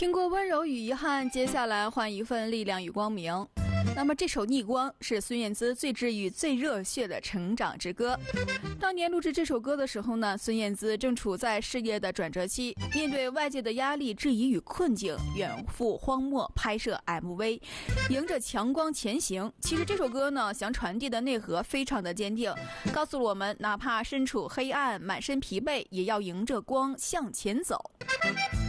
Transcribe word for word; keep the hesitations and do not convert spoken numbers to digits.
听过温柔与遗憾，接下来换一份力量与光明。那么这首《逆光》是孙燕姿最治愈、最热血的成长之歌。当年录制这首歌的时候呢，孙燕姿正处在事业的转折期，面对外界的压力、质疑与困境，远赴荒漠拍摄 M V， 迎着强光前行。其实这首歌呢，想传递的内核非常的坚定，告诉我们，哪怕身处黑暗、满身疲惫，也要迎着光向前走。